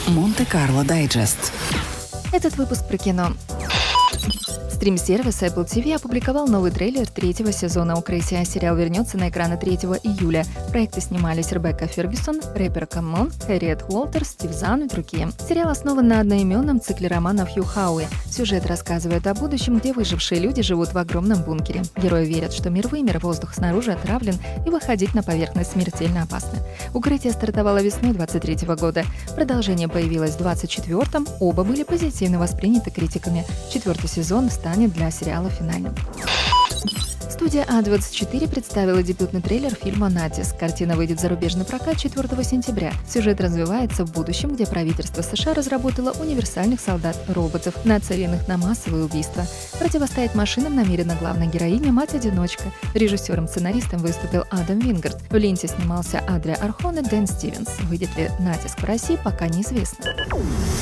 Монте-Карло Дайджест. Этот выпуск про кино. Стрим-сервис Apple TV опубликовал новый трейлер третьего сезона «Укрытия». Сериал вернется на экраны 3 июля. В проекте снимались Ребекка Фергюсон, рэпер Камон, Хэрриет Уолтерс, Стив Зан и другие. Сериал основан на одноименном цикле романов Хью Хауи. Сюжет рассказывает о будущем, где выжившие люди живут в огромном бункере. Герои верят, что мир вымер, воздух снаружи отравлен и выходить на поверхность смертельно опасно. «Укрытие» стартовало весной 2023 года. Продолжение появилось в 2024-м. Оба были позитивно восприняты критиками. 4-й сезон станет для сериала финальным. Студия А24 представила дебютный трейлер фильма «Натиск». Картина выйдет в зарубежный прокат 4 сентября. Сюжет развивается в будущем, где правительство США разработало универсальных солдат-роботов, нацеленных на массовые убийства. Противостоять машинам намерена главная героиня, мать-одиночка. Режиссером-сценаристом выступил Адам Вингард. В ленте снимался Адрия Архон и Дэн Стивенс. Выйдет ли «Натиск» в России, пока неизвестно.